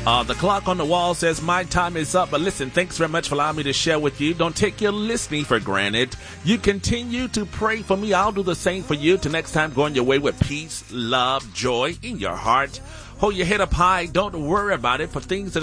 The clock on the wall says my time is up, but listen, thanks very much for allowing me to share with you. Don't take your listening for granted. You continue to pray for me. I'll do the same for you. Till next time, go on your way with peace, love, joy in your heart. Hold your head up high. Don't worry about it, for things that